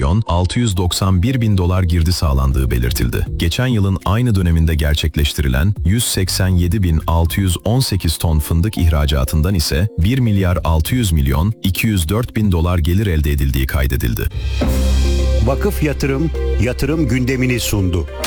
milyon 691 bin dolar girdi sağlandığı belirtildi. Geçen yılın aynı döneminde gerçekleştirilen 187 bin 618 ton fındık ihracatından ise 1 milyar 600 milyon 204 bin dolar gelir elde edildiği kaydedildi. Vakıf Yatırım gündemini sundu.